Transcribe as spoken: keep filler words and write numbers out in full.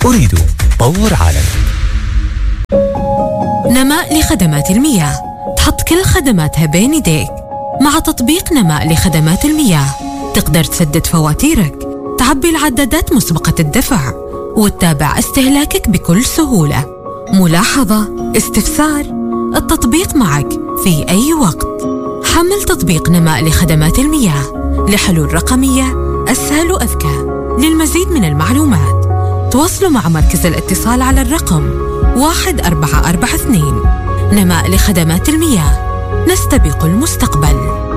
أريد طور عالم. نماء لخدمات المياه، تحط كل خدماتها بين يديك. مع تطبيق نماء لخدمات المياه تقدر تسدد فواتيرك، تعبي العدادات مسبقة الدفع، وتتابع استهلاكك بكل سهولة. ملاحظة، استفسار، التطبيق معك في أي وقت. حمل تطبيق نماء لخدمات المياه لحلول رقمية أسهل وأذكى. للمزيد من المعلومات تواصلوا مع مركز الاتصال على الرقم واحد أربعة أربعة اثنين. نماء لخدمات المياه، نستبق المستقبل.